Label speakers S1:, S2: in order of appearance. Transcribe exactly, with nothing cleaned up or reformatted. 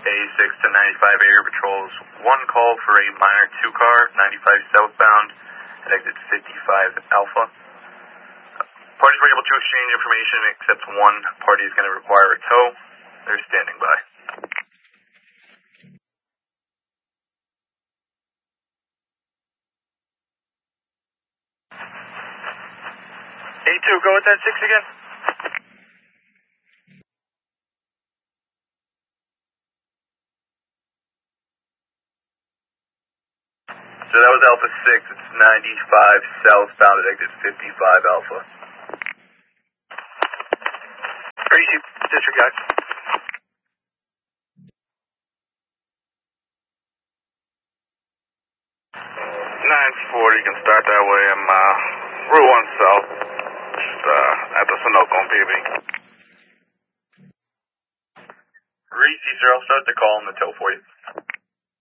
S1: A six to ninety-five Area Patrols. One call for a minor two car, ninety-five southbound, at exit fifty-five Alpha. Parties were able to exchange information, except one party is going to require a tow. They're standing by. A two, go with that six again. So that was Alpha six, it's ninety-five southbound at exit fifty-five Alpha. Crazy, disregard.
S2: nine forty, you can start that way. I'm uh, Route one South, just uh, at the Sunoco on P B.
S1: Reese, sir, I'll start the call on the tow for you.